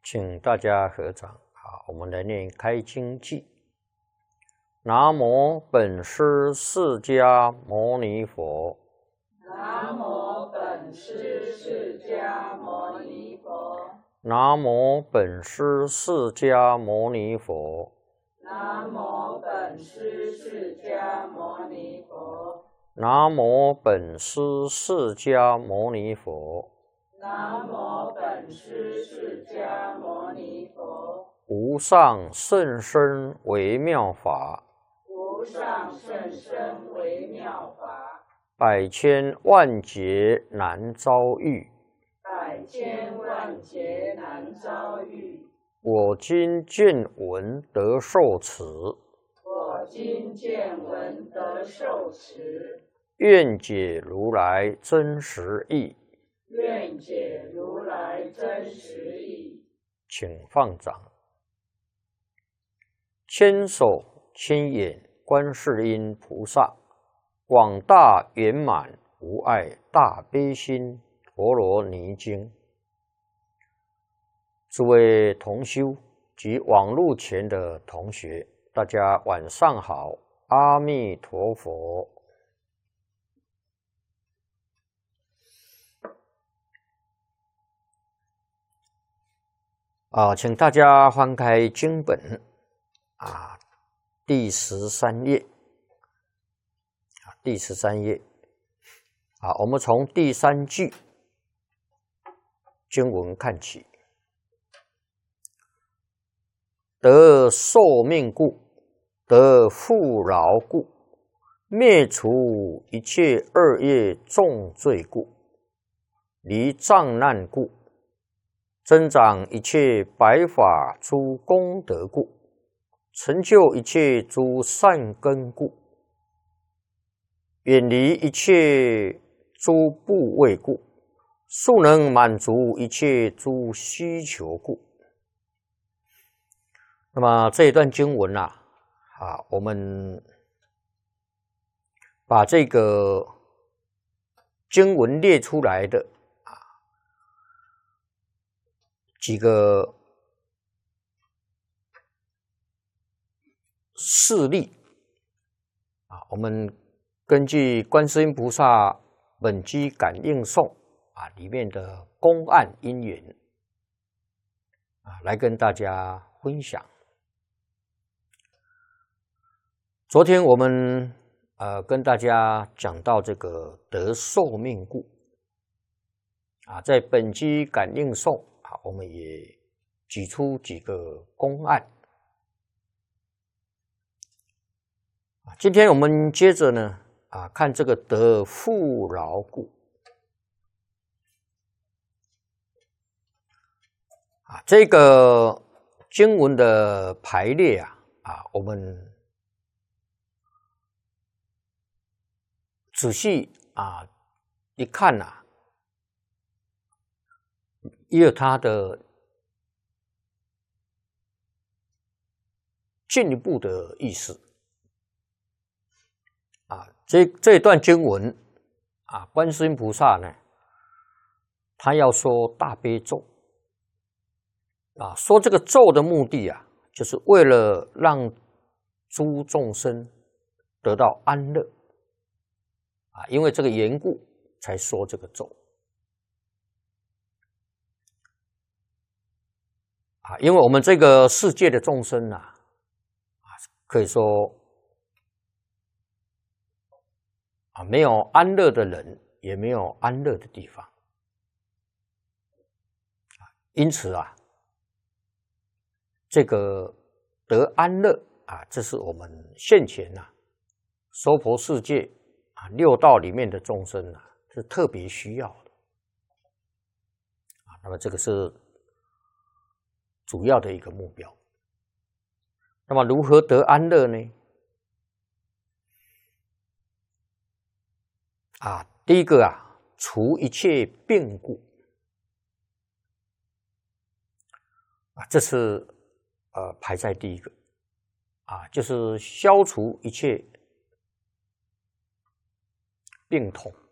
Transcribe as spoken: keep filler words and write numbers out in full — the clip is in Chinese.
请大家合掌。好，我们来念开经偈。南无本师释迦牟尼佛。 南无本师释迦牟尼佛。 南无本师释迦牟尼佛。 南无本师释迦牟尼佛。 南无本师释迦牟尼佛。 南无本师释迦牟尼佛。 无上甚深微妙法， 无上甚深微妙法， 百千万劫难遭遇。 百千万劫难遭遇。 我今见闻得受持， 我今见闻得受持， 愿解如来真实义。 愿解如来真实义。 请放掌。千手千眼观世音菩萨，广大圆满无碍大悲心陀罗尼经。诸位同修及网络前的同学，大家晚上好，阿弥陀佛。啊，请大家翻开经本啊，第十三页啊，第十三页啊，我们从第三句经文看起。得寿命故，得富饶故，灭除一切恶业重罪故，离障难故，增长一切白法诸功德故，成就一切诸善根故，远离一切诸怖畏故，速能满足一切诸需求故。那么这一段经文啊，啊，我们把这个经文列出来的啊几个事例啊，我们根据观世音菩萨本机感应颂啊里面的公案因缘啊，来跟大家分享。昨天我们呃跟大家讲到这个得寿命故啊，在本机感应颂啊，我们也举出几个公案啊。今天我们接着呢啊看这个得富饶故啊，这个经文的排列啊啊，我们仔细啊一看呐、啊，也有它的进一步的意思啊。这这一段经文啊，观世音菩萨呢，他要说大悲咒啊，说这个咒的目的啊，就是为了让诸众生得到安乐。啊，因为这个缘故才说这个咒啊，因为我们这个世界的众生啊，啊，可以说啊，没有安乐的人，也没有安乐的地方啊，因此啊，这个得安乐啊，这是我们现前呐、啊，娑婆世界。啊，六道里面的众生啊，是特别需要的啊。那么这个是主要的一个目标。那么如何得安乐呢？啊，第一个啊，除一切病故啊，这是呃排在第一个啊，就是消除一切病痛